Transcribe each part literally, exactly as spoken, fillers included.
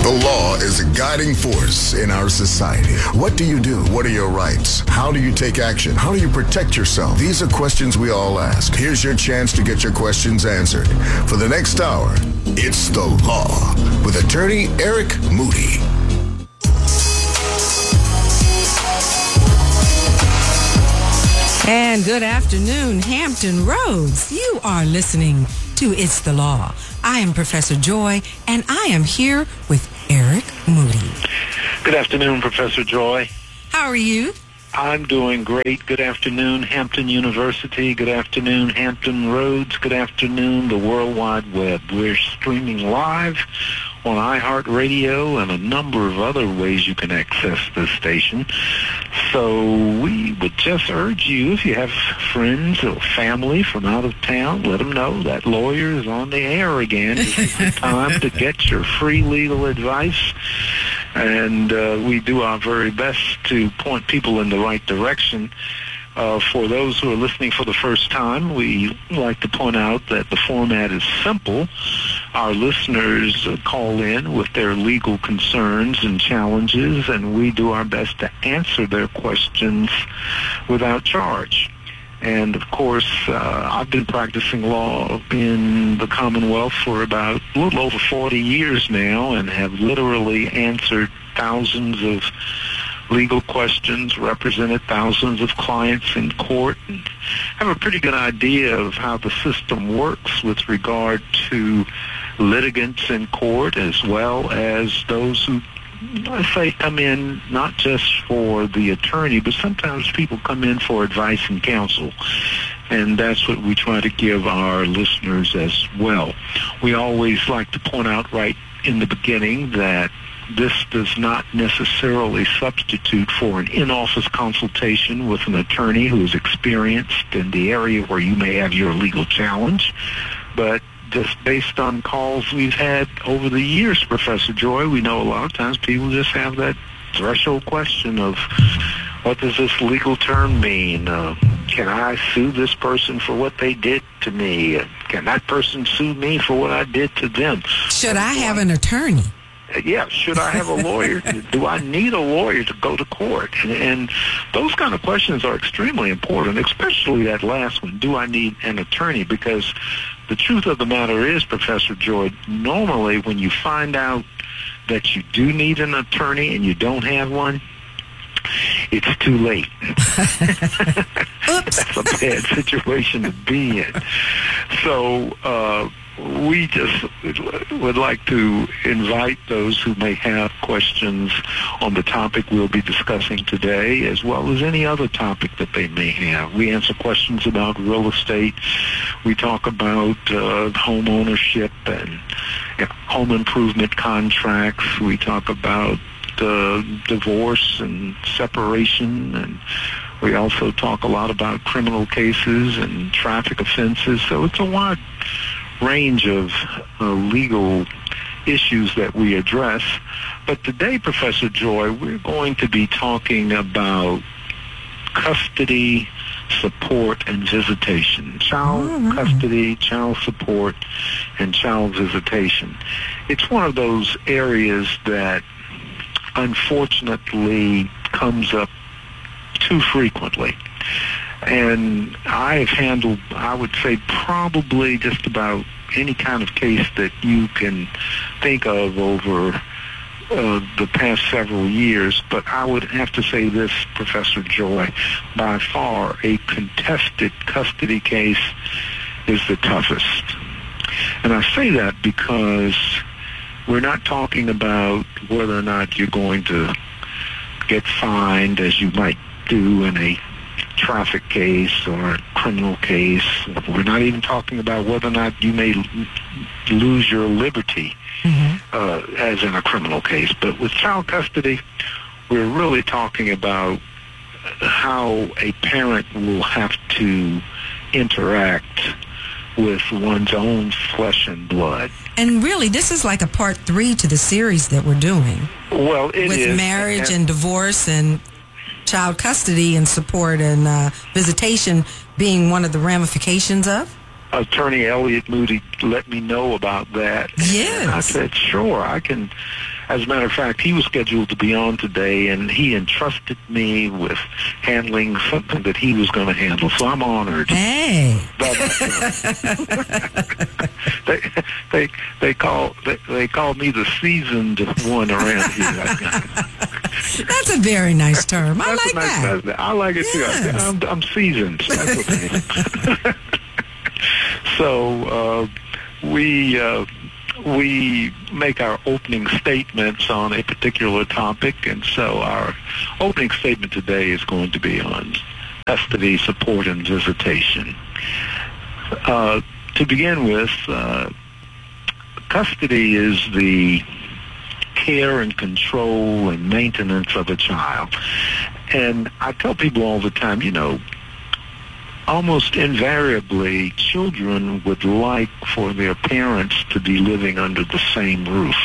The law is a guiding force in our society. What do you do? What are your rights? How do you take action? How do you protect yourself? These are questions we all ask. Here's your chance to get your questions answered. For the next hour, it's The Law with attorney Eric Moody. And good afternoon, Hampton Roads. You are listening to It's the Law. I am Professor Joy, and I am here with Eric Moody. Good afternoon, Professor Joy. How are you? I'm doing great. Good afternoon, Hampton University. Good afternoon, Hampton Roads. Good afternoon, the World Wide Web. We're streaming live on iHeartRadio and a number of other ways you can access this station. So we would just urge you, if you have friends or family from out of town, let them know that lawyer is on the air again. This is the time to get your free legal advice. And uh, we do our very best to point people in the right direction. Uh, for those who are listening for the first time, we like to point out that the format is simple. Our listeners uh, call in with their legal concerns and challenges, and we do our best to answer their questions without charge. And, of course, uh, I've been practicing law in the Commonwealth for about a little over forty years now and have literally answered thousands of legal questions, represented thousands of clients in court, and have a pretty good idea of how the system works with regard to litigants in court as well as those who, I say, come in not just for the attorney, but sometimes people come in for advice and counsel. And that's what we try to give our listeners as well. We always like to point out right in the beginning that this does not necessarily substitute for an in-office consultation with an attorney who is experienced in the area where you may have your legal challenge. But just based on calls we've had over the years, Professor Joy, we know a lot of times people just have that threshold question of, what does this legal term mean? Uh, can I sue this person for what they did to me? Uh, can that person sue me for what I did to them? Should I have an attorney? Yeah, should I have a lawyer? Do I need a lawyer to go to court? And, and those kind of questions are extremely important, especially that last one, do I need an attorney? Because the truth of the matter is, Professor Joy, normally when you find out that you do need an attorney and you don't have one, it's too late. Oops. That's a bad situation to be in. So uh, we just would like to invite those who may have questions on the topic we'll be discussing today, as well as any other topic that they may have. We answer questions about real estate. We talk about uh, home ownership and you know, home improvement contracts. We talk about Uh, divorce and separation, and we also talk a lot about criminal cases and traffic offenses. So it's a wide range of uh, legal issues that we address. But today, Professor Joy, we're going to be talking about custody, support, and visitation. Child mm-hmm. custody, child support, and child visitation. It's one of those areas that unfortunately comes up too frequently. And I've handled, I would say, probably just about any kind of case that you can think of over uh, the past several years. But I would have to say this, Professor Joy, by far a contested custody case is the toughest. And I say that because we're not talking about whether or not you're going to get fined as you might do in a traffic case or a criminal case. We're not even talking about whether or not you may lose your liberty mm-hmm. uh, as in a criminal case. But with child custody, we're really talking about how a parent will have to interact with one's own flesh and blood. And really, this is like a part three to the series that we're doing. Well, it with is. With marriage and, and divorce and child custody and support and uh, visitation being one of the ramifications of? Attorney Elliot Moody let me know about that. Yes. And I said, sure, I can as a matter of fact, he was scheduled to be on today, and he entrusted me with handling something that he was going to handle. So I'm honored. Hey. But, uh, they they they call they, they call me the seasoned one around here. That's a very nice term. I That's like a nice, that. I like it Yes. too. I'm, I'm seasoned. That's what it is. So uh, we uh, we make our opening statements on a particular topic, and so our opening statement today is going to be on custody, support, and visitation. Uh, to begin with, uh, custody is the care and control and maintenance of a child. And I tell people all the time, you know, almost invariably, children would like for their parents to be living under the same roof.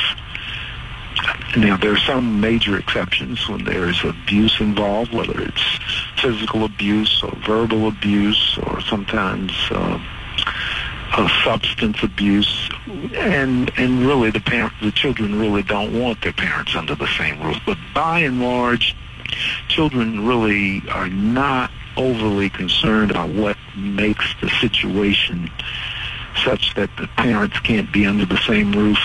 Now, there are some major exceptions when there is abuse involved, whether it's physical abuse or verbal abuse or sometimes uh, uh, substance abuse, and and really the parent, the children really don't want their parents under the same roof. But by and large, children really are not overly concerned about what makes the situation such that the parents can't be under the same roof.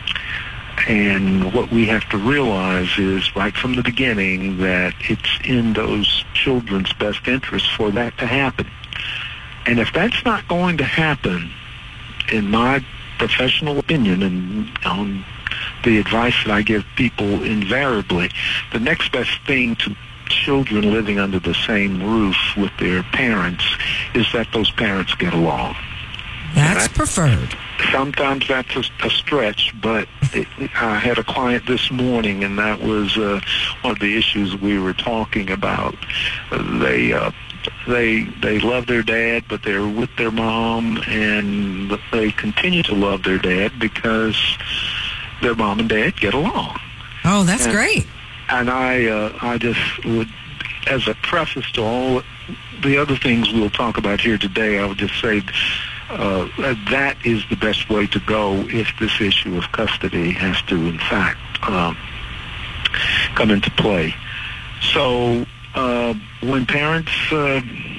And what we have to realize is right from the beginning that it's in those children's best interest for that to happen. And if that's not going to happen, in my professional opinion and on the advice that I give people invariably, the next best thing to children living under the same roof with their parents is that those parents get along. That's preferred. Sometimes that's a, a stretch, but it, I had a client this morning, and that was uh, one of the issues we were talking about. Uh, they uh, they they love their dad, but they're with their mom, and they continue to love their dad because their mom and dad get along. Oh, that's and, great. And I uh, I just would, as a preface to all the other things we'll talk about here today, I would just say uh, that is the best way to go if this issue of custody has to, in fact, um, come into play. So uh, when parents uh,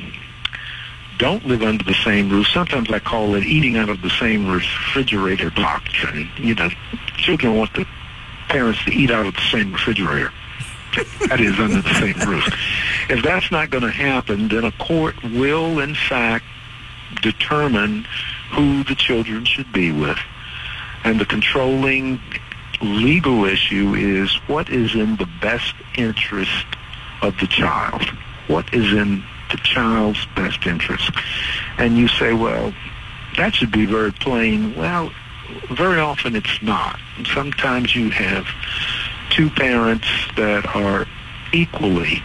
don't live under the same roof, sometimes I call it eating out of the same refrigerator doctrine. You know, children want the parents to eat out of the same refrigerator. That is, under the same roof. If that's not going to happen, then a court will, in fact, determine who the children should be with. And the controlling legal issue is what is in the best interest of the child. What is in the child's best interest? And you say, well, that should be very plain. Well, very often it's not. Sometimes you have two parents that are equally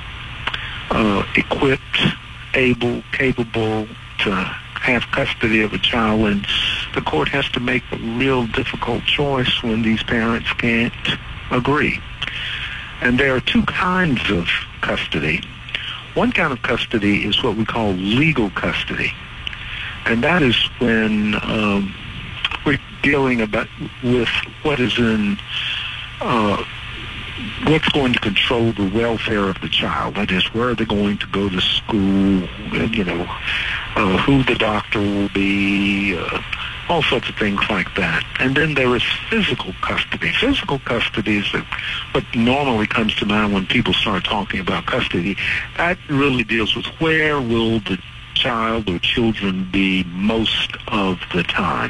uh, equipped, able, capable to have custody of a child, and the court has to make a real difficult choice when these parents can't agree. And there are two kinds of custody. One kind of custody is what we call legal custody, and that is when um, we're dealing about with what is in uh, what's going to control the welfare of the child. That is, where are they going to go to school, you know, uh, who the doctor will be, uh, all sorts of things like that. And then there is physical custody. Physical custody is what normally comes to mind when people start talking about custody. That really deals with where will the child or children be most of the time.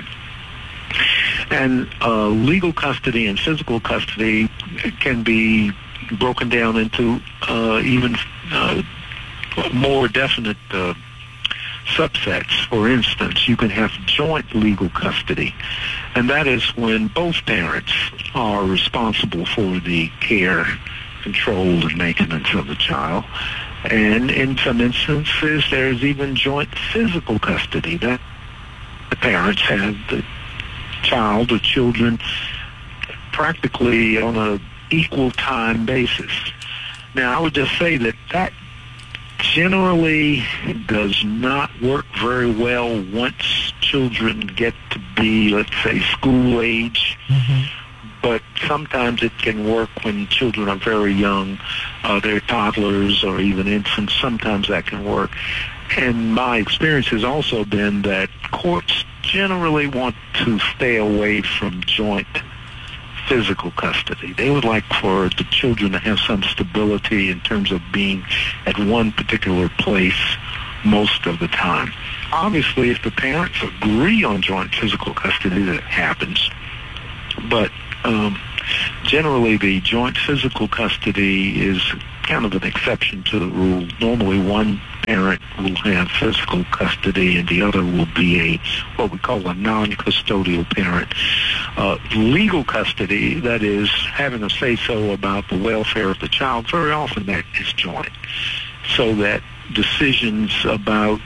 And uh, legal custody and physical custody can be broken down into uh, even uh, more definite uh, subsets. For instance, you can have joint legal custody, and that is when both parents are responsible for the care, control, and maintenance of the child. And in some instances, there's even joint physical custody, that the parents have the child or children practically on a equal time basis. Now, I would just say that that generally does not work very well once children get to be, let's say, school age. Mm-hmm. But Sometimes it can work when children are very young, uh, they're toddlers or even infants. Sometimes that can work. And my experience has also been that courts generally want to stay away from joint physical custody. They would like for the children to have some stability in terms of being at one particular place most of the time. Obviously, if the parents agree on joint physical custody, that happens. But um, generally, the joint physical custody is kind of an exception to the rule. Normally, one parent will have physical custody and the other will be a what we call a non-custodial parent. Uh, legal custody, that is, having a say-so about the welfare of the child, very often that is joint. So that decisions about,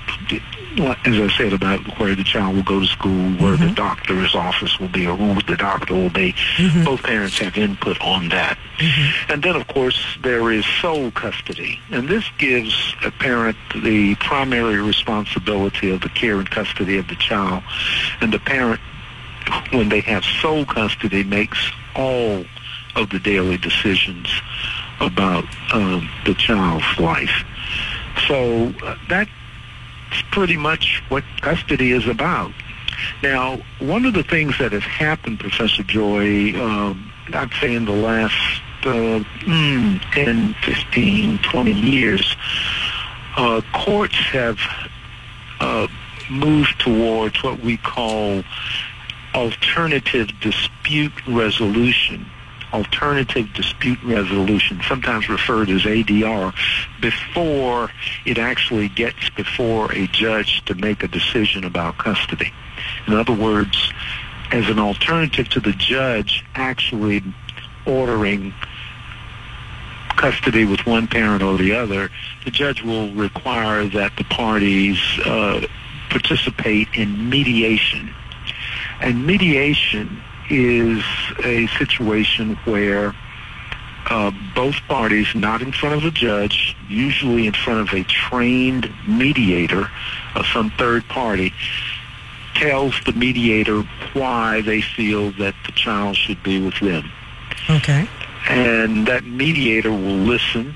as I said, about where the child will go to school, where mm-hmm. the doctor's office will be, or who the doctor will be, mm-hmm. both parents have input on that. Mm-hmm. And then, of course, there is sole custody. And this gives a parent the primary responsibility of the care and custody of the child. And the parent, when they have sole custody, makes all of the daily decisions about um, the child's life. So uh, that's pretty much what custody is about. Now, one of the things that has happened, Professor Joy, um, I'd say in the last uh, mm, ten, fifteen, twenty years, uh, courts have uh, moved towards what we call alternative dispute resolution. Alternative dispute resolution, sometimes referred as A D R, before it actually gets before a judge to make a decision about custody. In other words, as an alternative to the judge actually ordering custody with one parent or the other, the judge will require that the parties uh, participate in mediation. And mediation is a situation where uh, both parties, not in front of a judge, usually in front of a trained mediator or some third party, tells the mediator why they feel that the child should be with them. Okay. And that mediator will listen,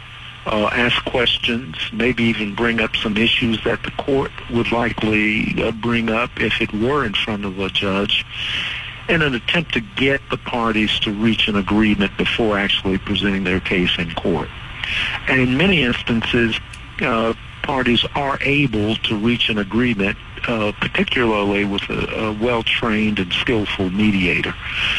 uh, ask questions, maybe even bring up some issues that the court would likely uh, bring up if it were in front of a judge, in an attempt to get the parties to reach an agreement before actually presenting their case in court. And in many instances, uh, parties are able to reach an agreement, uh, particularly with a, a well-trained and skillful mediator.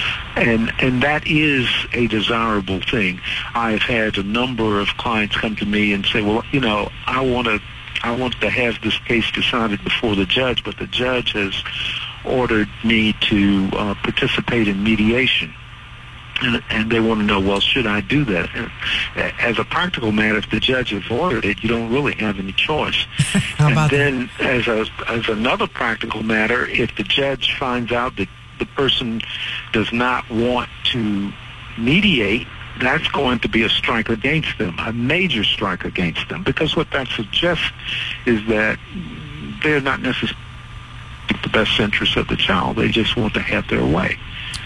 And and that is a desirable thing. I've had a number of clients come to me and say, well, you know, I want to I want to have this case decided before the judge, but the judge has ordered me to uh, participate in mediation. And, and they want to know, well, should I do that? And as a practical matter, if the judge has ordered it, you don't really have any choice. How and about then as a as another practical matter, if the judge finds out that the person does not want to mediate, that's going to be a strike against them, a major strike against them, because what that suggests is that they're not necessarily the best interest of the child. They just want to have their way.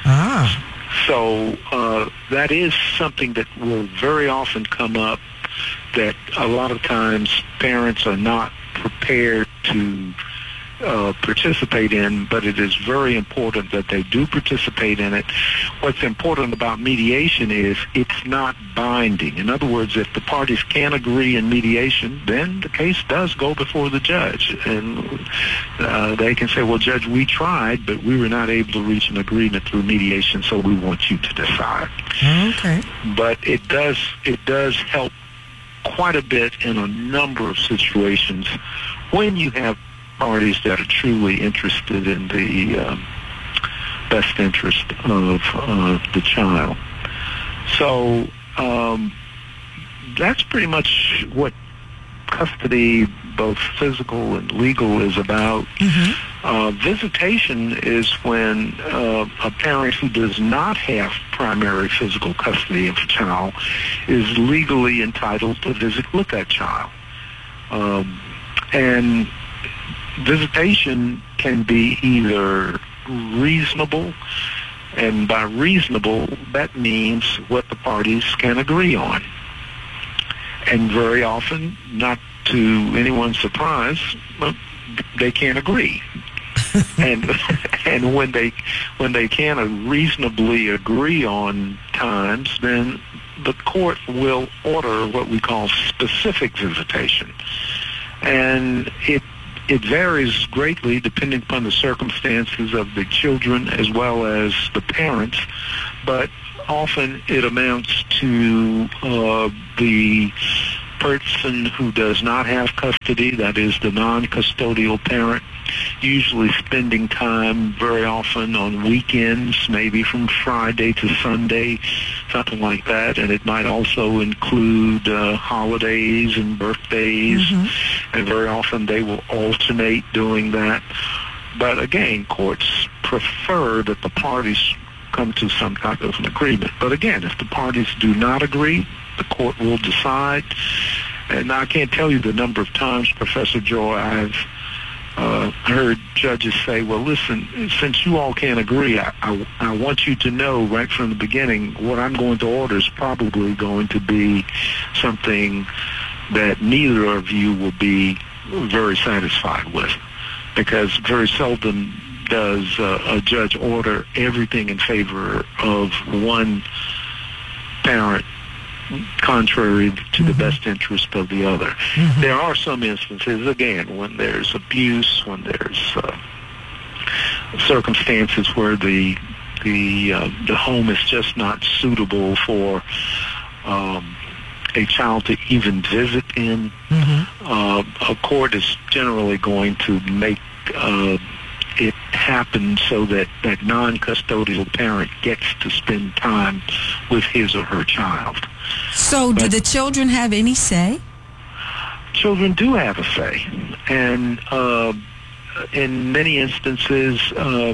Ah. So uh, that is something that will very often come up, that a lot of times parents are not prepared to uh, participate in, but it is very important that they do participate in it. What's important about mediation is it's not binding. In other words, if the parties can't agree in mediation, then the case does go before the judge. And uh, they can say, well, Judge, we tried, but we were not able to reach an agreement through mediation, so we want you to decide. Okay. But it does, it does help quite a bit in a number of situations when you have parties that are truly interested in the um, best interest of uh, the child. So um, that's pretty much what custody, both physical and legal, is about. Mm-hmm. Uh, visitation is when uh, a parent who does not have primary physical custody of a child is legally entitled to visit with that child. Um, and visitation can be either reasonable And by reasonable, that means what the parties can agree on. And very often, not to anyone's surprise, they can't agree. and and when they when they can't reasonably agree on times, then the court will order what we call specific visitation. And it it varies greatly depending upon the circumstances of the children as well as the parents, but often it amounts to uh, the person who does not have custody, that is the non-custodial parent, usually spending time very often on weekends, maybe from Friday to Sunday, something like that. And it might also include uh, holidays and birthdays, mm-hmm. and very often they will alternate doing that. But again, courts prefer that the parties come to some type of an agreement. But again, if the parties do not agree, the court will decide. And I can't tell you the number of times, Professor Joy, I've uh, heard judges say, well, listen, since you all can't agree, I, I, I want you to know right from the beginning what I'm going to order is probably going to be something that neither of you will be very satisfied with, because very seldom does uh, a judge order everything in favor of one parent contrary to mm-hmm. the best interest of the other. Mm-hmm. There are some instances, again, when there's abuse, when there's uh, circumstances where the the uh, the home is just not suitable for um, a child to even visit in. Mm-hmm. Uh, a court is generally going to make uh, it happen so that that non-custodial parent gets to spend time with his or her child. So but do the children have any say? Children do have a say. And uh, in many instances, uh,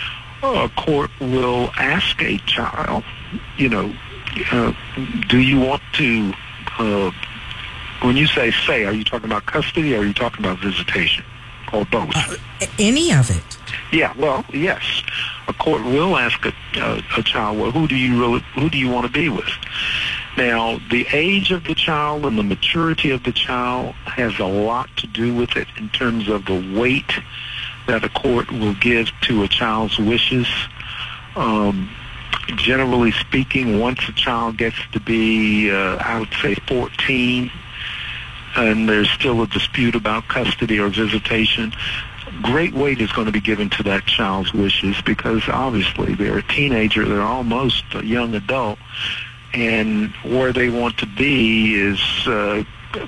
a court will ask a child, you know, uh, do you want to, uh, when you say say, are you talking about custody or are you talking about visitation? Or both? Uh, any of it. Yeah, well, yes. A court will ask a, a, a child, well, who do you really, who do you want to be with? Now, the age of the child and the maturity of the child has a lot to do with it in terms of the weight that a court will give to a child's wishes. Um, generally speaking, once a child gets to be, uh, I would say, fourteen, and there's still a dispute about custody or visitation, great weight is going to be given to that child's wishes, because obviously they're a teenager, they're almost a young adult, and where they want to be is uh,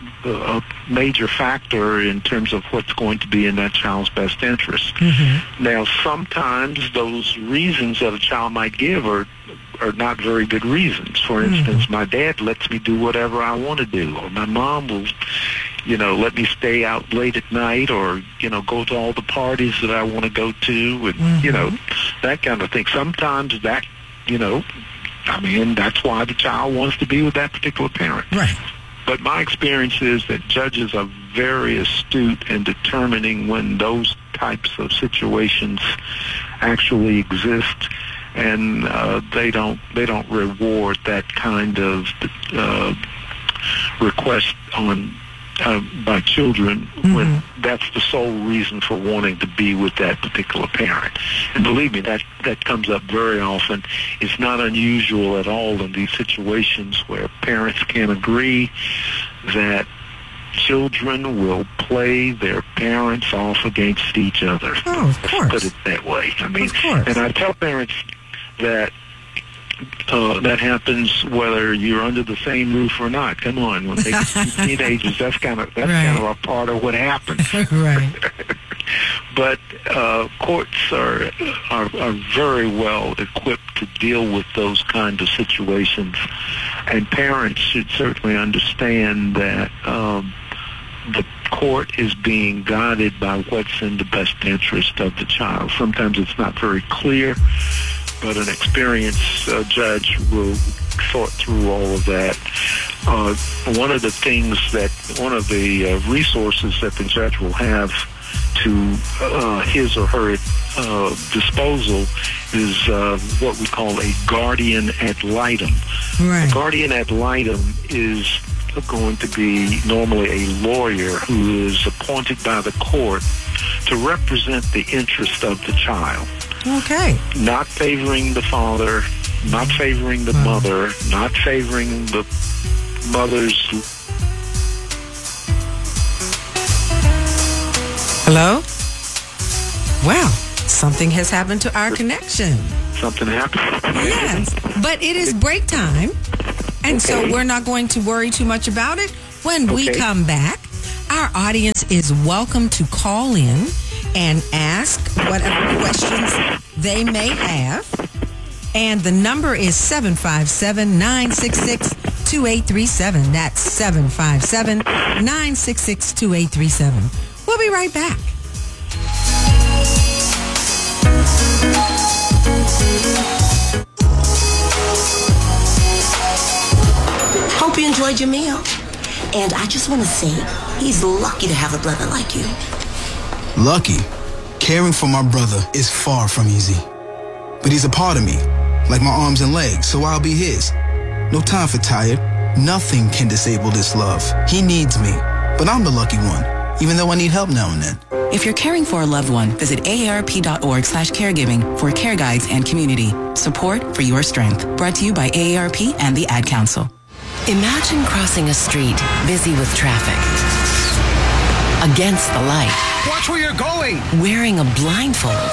a major factor in terms of what's going to be in that child's best interest. Mm-hmm. Now, sometimes those reasons that a child might give are are not very good reasons. For instance, mm-hmm. my dad lets me do whatever I want to do, or my mom will, you know, let me stay out late at night, or, you know, go to all the parties that I want to go to, and, mm-hmm. you know, that kind of thing. Sometimes that, you know, I mean, that's why the child wants to be with that particular parent. Right. But my experience is that judges are very astute in determining when those types of situations actually exist, and uh, they don't they don't reward that kind of uh, request on uh, by children mm-hmm. when that's the sole reason for wanting to be with that particular parent. And believe me, that that comes up very often. It's not unusual at all in these situations where parents can agree that children will play their parents off against each other. Oh, of course. Let's put it that way. I mean, of course. And I tell parents that uh, that happens whether you're under the same roof or not. Come on, when they teenagers, that's kind of that's right. kind of a part of what happens. Right. But uh, courts are, are are very well equipped to deal with those kind of situations, and parents should certainly understand that um, the court is being guided by what's in the best interest of the child. Sometimes it's not very clear, but an experienced uh, judge will sort through all of that. Uh, one of the things that, one of the uh, resources that the judge will have to uh, his or her uh, disposal is uh, what we call a guardian ad litem. Right. A guardian ad litem is going to be normally a lawyer who is appointed by the court to represent the interest of the child. Okay. Not favoring the father, not favoring the Wow. mother, not favoring the mother's... Hello? Well, something has happened to our connection. Something happened. Yes, but it is break time, and so Okay. we're not going to worry too much about it. When we Okay. come back, our audience is welcome to call in and ask whatever questions they may have. And the number is seven five seven, nine six six, two eight three seven. That's seven five seven, nine six six, two eight three seven. We'll be right back. Hope you enjoyed your meal. And I just want to say, he's lucky to have a brother like you. Lucky? Caring for my brother is far from easy. But he's a part of me, like my arms and legs, so I'll be his. No time for tired. Nothing can disable this love. He needs me, but I'm the lucky one, even though I need help now and then. If you're caring for a loved one, visit A A R P dot org slash caregiving for care guides and community support for your strength. Brought to you by A A R P and the Ad Council. Imagine crossing a street busy with traffic. Against the light. Watch where you're going! Wearing a blindfold.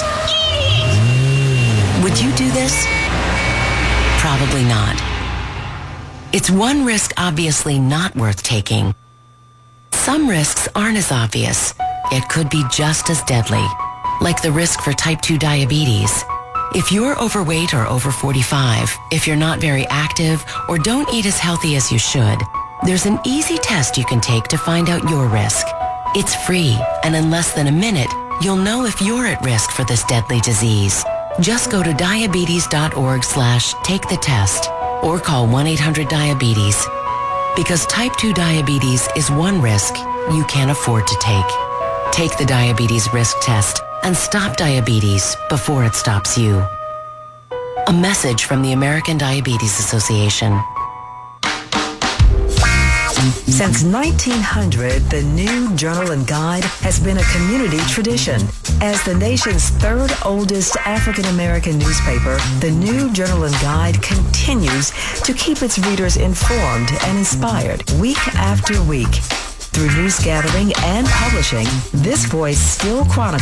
Would you do this? Probably not. It's one risk obviously not worth taking. Some risks aren't as obvious, yet could be just as deadly, like the risk for type two diabetes. If you're overweight or over forty-five, if you're not very active, or don't eat as healthy as you should, there's an easy test you can take to find out your risk. It's free, and in less than a minute, you'll know if you're at risk for this deadly disease. Just go to diabetes dot org slash take the test or call one eight hundred diabetes. Because type two diabetes is one risk you can't afford to take. Take the diabetes risk test and stop diabetes before it stops you. A message from the American Diabetes Association. Since nineteen hundred, the New Journal and Guide has been a community tradition. As the nation's third oldest African American newspaper, the New Journal and Guide continues to keep its readers informed and inspired week after week. Through news gathering and publishing, this voice still chronicles